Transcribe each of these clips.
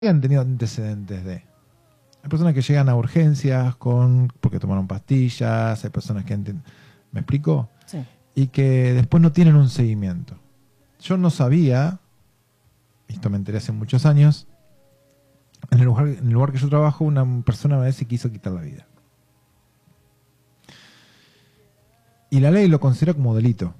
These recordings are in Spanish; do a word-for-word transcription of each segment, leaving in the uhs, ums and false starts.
han tenido antecedentes de. Hay personas que llegan a urgencias con porque tomaron pastillas, hay personas que enten- ¿me explico? Sí. Y que después no tienen un seguimiento. Yo no sabía, esto me enteré hace muchos años, en el lugar, en el lugar que yo trabajo, una persona una vez se quiso quitar la vida. Y la ley lo considera como delito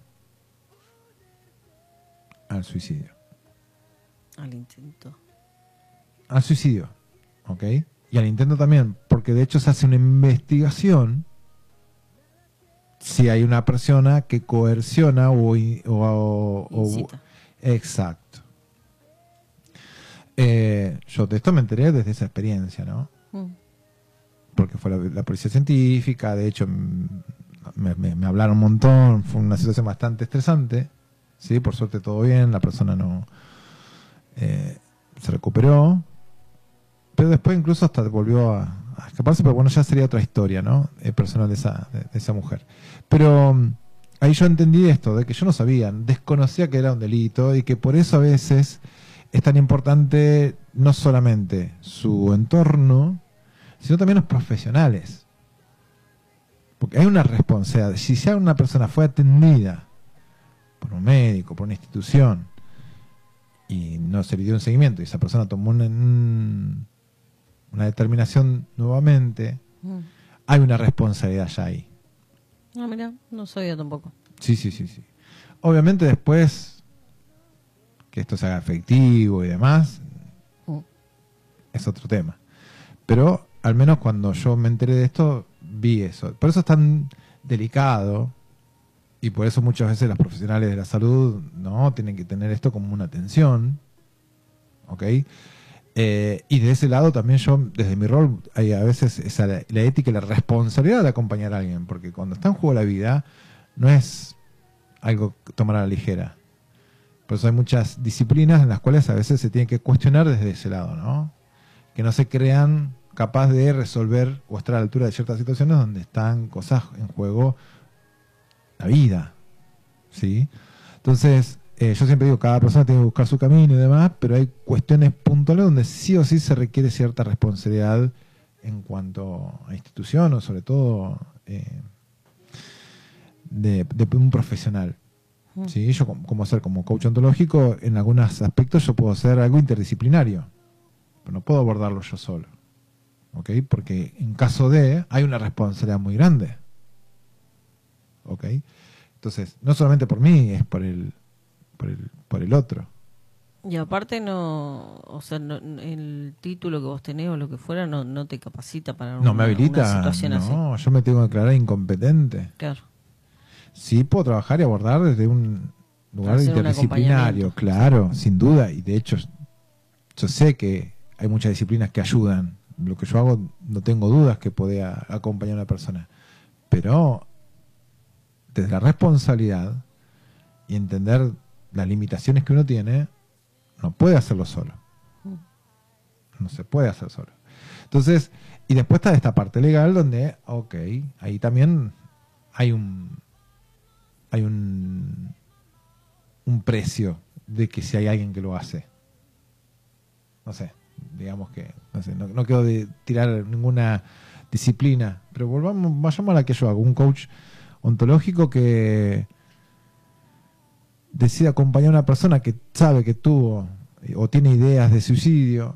al suicidio. Al intento. Al suicidio, ¿ok? Y al intento también, porque de hecho se hace una investigación si hay una persona que coerciona o... i- o, o- o- Incita. exacto. Eh, yo de esto me enteré desde esa experiencia, ¿no? Mm. Porque fue la, la policía científica, de hecho mm, me, me- me hablaron un montón, fue una situación bastante estresante, ¿sí? Por suerte todo bien, la persona no eh, se recuperó, pero después incluso hasta volvió a, a escaparse, pero bueno, ya sería otra historia, ¿no? Eh, personal de esa, de, de esa mujer. Pero mm, ahí yo entendí esto, de que yo no sabía, desconocía que era un delito y que por eso a veces es tan importante no solamente su entorno, sino también los profesionales. Porque hay una responsabilidad. Si ya una persona fue atendida por un médico, por una institución, y no se le dio un seguimiento, y esa persona tomó una, un- una determinación nuevamente, Mm. hay una responsabilidad ya ahí. Ah, mira, no sabía tampoco. Sí, sí, sí, sí. Obviamente después que esto se haga efectivo y demás, Mm. es otro tema. Pero al menos cuando yo me enteré de esto, vi eso. Por eso es tan delicado y por eso muchas veces los profesionales de la salud no tienen que tener esto como una atención. ¿Ok? Eh, y de ese lado también yo, desde mi rol, hay a veces esa, la, la ética y la responsabilidad de acompañar a alguien. Porque cuando está en juego la vida, no es algo que tomar a la ligera. Por eso hay muchas disciplinas en las cuales a veces se tiene que cuestionar desde ese lado, ¿no? Que no se crean capaz de resolver o estar a la altura de ciertas situaciones donde están cosas en juego, la vida, ¿sí? Entonces, eh, yo siempre digo, cada persona tiene que buscar su camino y demás, pero hay cuestiones puntuales donde sí o sí se requiere cierta responsabilidad en cuanto a institución o sobre todo eh, de, de un profesional. Mm. ¿Sí? Yo como, como ser como coach ontológico, en algunos aspectos yo puedo ser algo interdisciplinario, pero no puedo abordarlo yo solo. ¿Ok? Porque en caso de, hay una responsabilidad muy grande. ¿Ok? Entonces, no solamente por mí, es por el, por el, por el otro. Y aparte no, o sea, no- el título que vos tenés o lo que fuera no, no te capacita para No me una, habilita, una situación así. no, yo me tengo que declarar incompetente. Claro. Sí puedo trabajar y abordar desde un lugar Hacer un interdisciplinario, acompañamiento. claro, sin duda. Y de hecho, yo sé que hay muchas disciplinas que ayudan. Lo que yo hago, no tengo dudas que podía acompañar a una persona. Pero desde la responsabilidad y entender las limitaciones que uno tiene, no puede hacerlo solo. No se puede hacer solo. Entonces, y después está esta parte legal donde, ok, ahí también hay un hay un un precio de que si hay alguien que lo hace. No sé, digamos que, no sé, no, no quiero de tirar ninguna disciplina, pero volvamos, vayamos a la que yo hago, un coach ontológico que decide acompañar a una persona que sabe que tuvo o tiene ideas de suicidio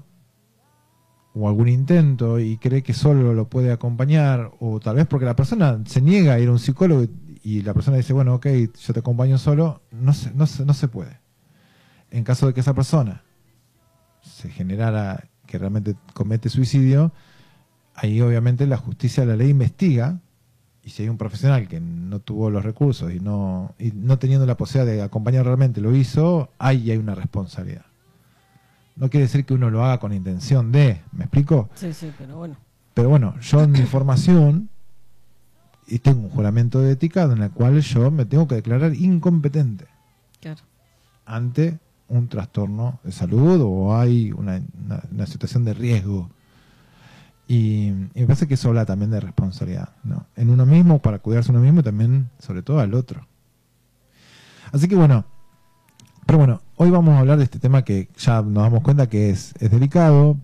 o algún intento y cree que solo lo puede acompañar, o tal vez porque la persona se niega a ir a un psicólogo y, y la persona dice, bueno, ok, yo te acompaño solo, no se, no se, no se puede. En caso de que esa persona se generara que realmente comete suicidio, ahí obviamente la justicia, la ley investiga, y si hay un profesional que no tuvo los recursos y no, y no teniendo la posibilidad de acompañar realmente lo hizo, ahí hay una responsabilidad. No quiere decir que uno lo haga con intención de, ¿me explico? Sí, sí, pero bueno. Pero bueno, yo en mi formación y tengo un juramento de ética en el cual yo me tengo que declarar incompetente Claro. ante un trastorno de salud o hay una, una, una situación de riesgo. Y, y me parece que eso habla también de responsabilidad, ¿no? En uno mismo, para cuidarse uno mismo y también, sobre todo, al otro. Así que bueno, Pero bueno, hoy vamos a hablar de este tema que ya nos damos cuenta que es, es delicado,